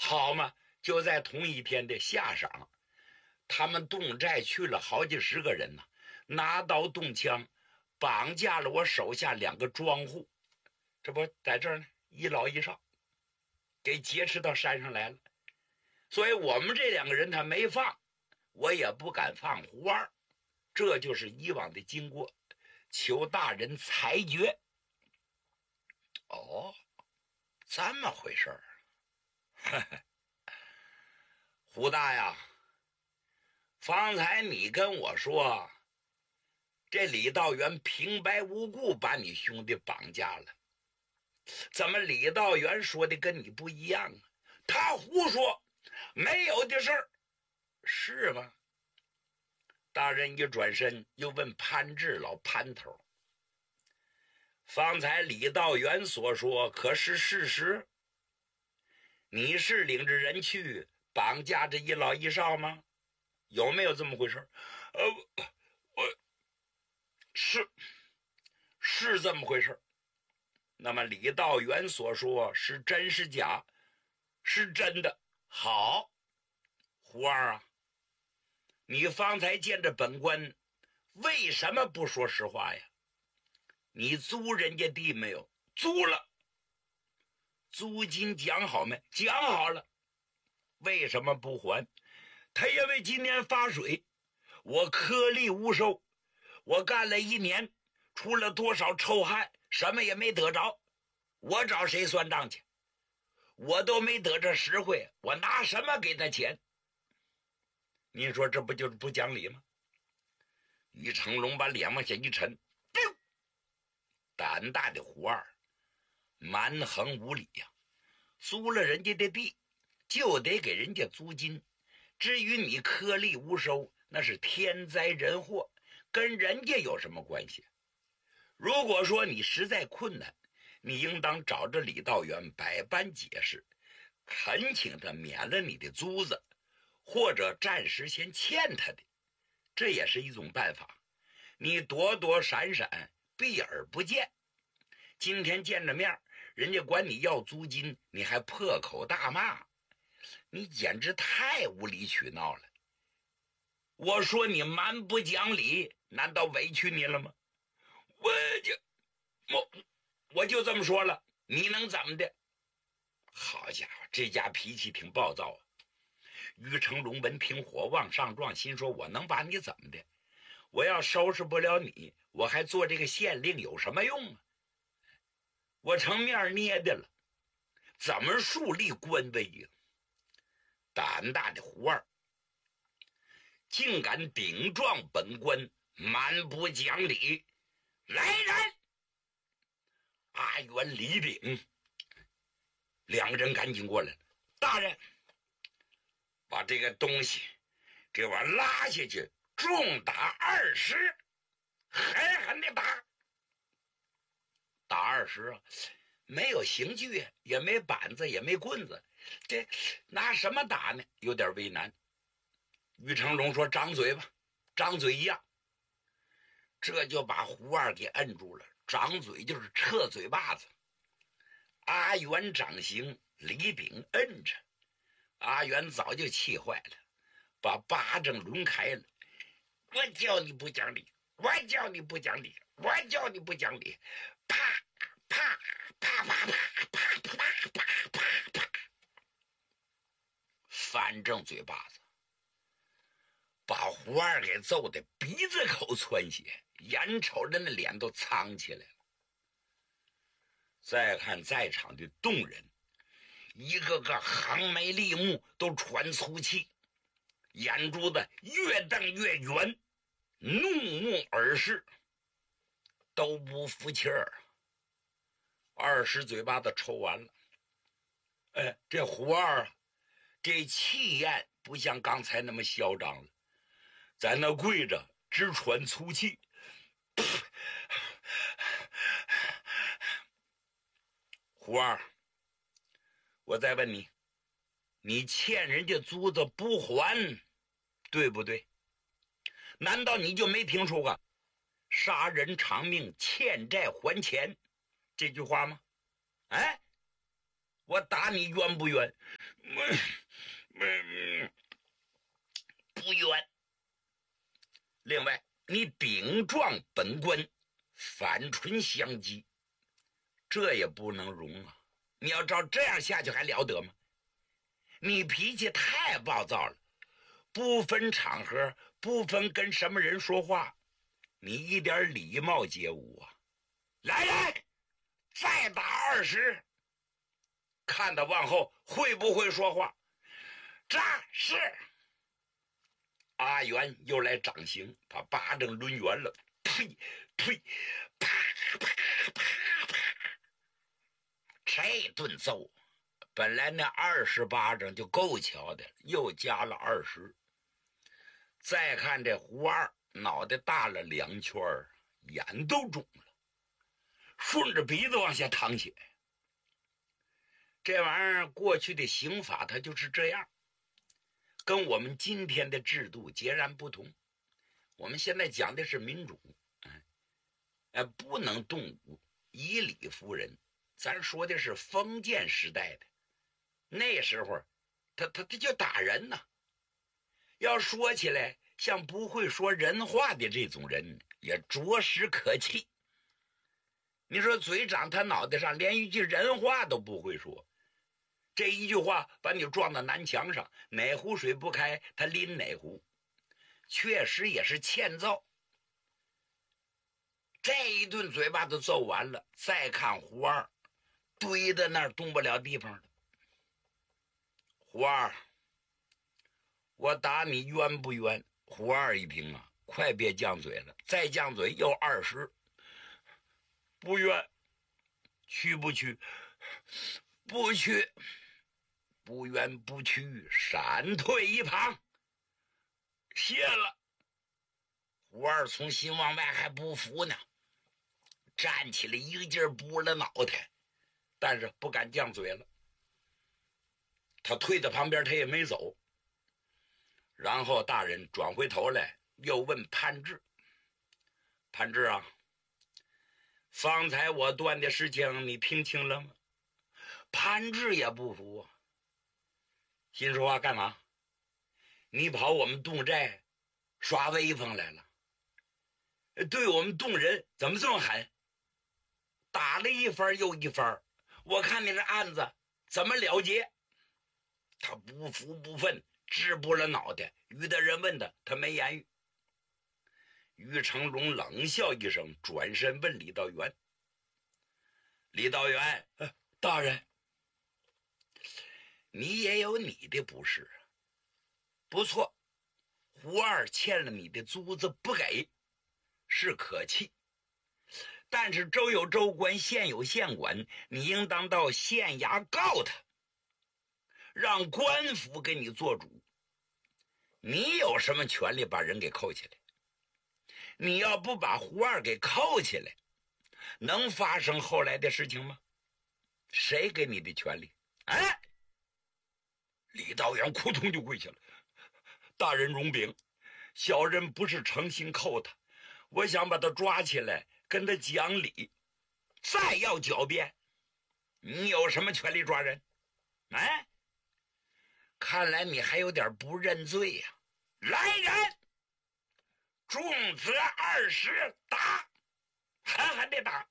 好嘛，就在同一天的下晌，他们动寨去了好几十个人呢，拿刀动枪，绑架了我手下2个庄户，这不在这儿呢，一老一少，给劫持到山上来了。所以我们这2个人他没放，我也不敢放胡二，这就是以往的经过，求大人裁决。哦，这么回事儿。胡大呀，方才你跟我说这李道元平白无故把你兄弟绑架了，怎么李道元说的跟你不一样啊？他胡说，没有的事儿，是吗？大人一转身又问潘志老潘头，方才李道元所说可是事实？你是领着人去绑架这一老一少吗？有没有这么回事？我是这么回事。那么李道元所说是真是假？是真的。好，胡二啊，你方才见着本官，为什么不说实话呀？你租人家地没有？租了。租金讲好没？讲好了。为什么不还？他因为今年发水，我颗粒无收，我干了1年，出了多少臭汗，什么也没得着，我找谁算账去？我都没得着实惠，我拿什么给他钱？你说这不就是不讲理吗？于成龙把脸往下一沉，胆大的胡二，蛮横无理呀！租了人家的地，就得给人家租金。至于你颗粒无收，那是天灾人祸，跟人家有什么关系？如果说你实在困难，你应当找着李道元百般解释，恳请他免了你的租子，或者暂时先欠他的，这也是一种办法。你躲躲闪闪，避而不见，今天见着面，人家管你要租金，你还破口大骂，你简直太无理取闹了。我说你蛮不讲理，难道委屈你了吗？我就这么说了，你能怎么的？好家伙，这家脾气挺暴躁啊！于成龙闻听火往上撞，心说我能把你怎么的？我要收拾不了你，我还做这个县令有什么用啊？我成面捏的了，怎么树立官威呀？胆大的胡二竟敢顶撞本官，蛮不讲理！来人！阿元、李炳2个人赶紧过来了。大人，把这个东西给我拉下去，重打20，狠狠的打。打20啊，没有刑具呀，也没板子，也没棍子，这拿什么打呢？有点为难。于成龙说：“张嘴吧，张嘴一样。”这就把胡二给摁住了，张嘴就是撤嘴巴子。阿元掌刑，李炳摁着。阿元早就气坏了，把巴掌抡开了。我叫你不讲理，我叫你不讲理，我叫你不讲理！啪啪啪啪啪啪啪啪啪啪，反正嘴巴子，把胡二给揍的鼻子口窜血，眼瞅着那脸都苍起来了。再看在场的众人，一个个横眉立目，都喘粗气，眼珠子越瞪越圆，怒目而视，都不服气儿。20嘴巴子抽完了，这胡二啊，这气焰不像刚才那么嚣张了，在那跪着直喘粗气。胡二，我再问你，你欠人家租子不还，对不对？难道你就没听说过杀人偿命，欠债还钱这句话吗？哎，我打你冤不冤？ 不冤。另外，你顶撞本官，反唇相讥，这也不能容啊！你要照这样下去还了得吗？你脾气太暴躁了，不分场合，不分跟什么人说话，你一点礼貌皆无啊！来人，再打20，看他往后会不会说话。战士阿元又来掌刑，把巴掌抡圆了，呸呸，啪啪啪啪，这顿揍，本来那20巴掌就够瞧的，又加了20。再看这胡二脑袋大了2圈，眼都肿了，顺着鼻子往下淌血。这玩意儿过去的刑法它就是这样，跟我们今天的制度截然不同。我们现在讲的是民主，不能动武，以理服人。咱说的是封建时代的，那时候他就打人呢。要说起来，像不会说人话的这种人也着实可气。你说嘴长他脑袋上，连一句人话都不会说，这一句话把你撞到南墙上，哪壶水不开他拎哪壶，确实也是欠揍。这一顿嘴巴都揍完了，再看胡二堆在那儿动不了地方了。胡二，我打你冤不冤？胡二一听啊，快别犟嘴了，再犟嘴又20。不冤。去不去？不去。不冤不屈，闪退一旁。谢了。胡二从心往外还不服呢，站起来一个劲儿拨了脑袋，但是不敢犟嘴了。他退到旁边，他也没走。然后大人转回头来又问潘志：“潘志啊，方才我断的事情你听清了吗？”潘志也不服啊，心说话干嘛？你跑我们侗寨耍威风来了，对我们侗人怎么这么狠？打了一番又一番，我看你这案子怎么了结？他不服不忿，直拨了脑袋。于大人问他，他没言语。于成龙冷笑一声，转身问李道元：“李道元，大人，你也有你的不是。不错，胡二欠了你的租子不给，是可气。但是州有州官，县有县管，你应当到县衙告他，让官府给你做主。你有什么权利把人给扣起来？你要不把胡二给扣起来，能发生后来的事情吗？谁给你的权利？”哎，李道元扑通就跪下了：“大人容禀，小人不是诚心扣他，我想把他抓起来跟他讲理。再要狡辩，你有什么权利抓人？哎，看来你还有点不认罪呀。来人，重责20，打，狠狠地打。”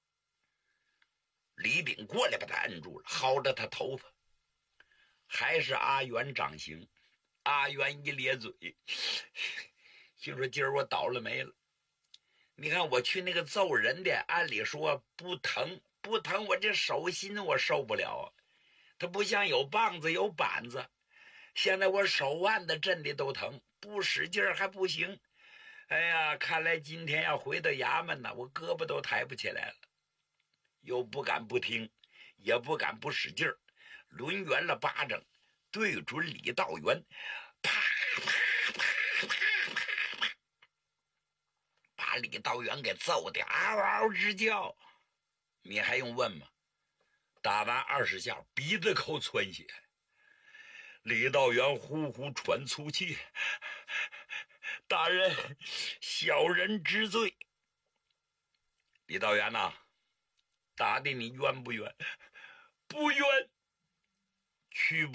李炳过来把他摁住了，薅着他头发。还是阿元掌刑。阿元一咧嘴，心说今儿我倒了霉了。你看我去那个揍人的，按理说不疼，不疼我这手心我受不了啊。它不像有棒子有板子，现在我手腕子震的都疼，不使劲还不行。哎呀，看来今天要回到衙门呢，我胳膊都抬不起来了。又不敢不听，也不敢不使劲儿，抡圆了巴掌对准李道元，啪啪啪啪啪啪，把李道元给揍得嗷嗷直叫。你还用问吗？打完20下，鼻子口窜血，李道元呼呼喘粗气：“大人，小人知罪。”李道元呐，打的你冤不冤？不冤。去不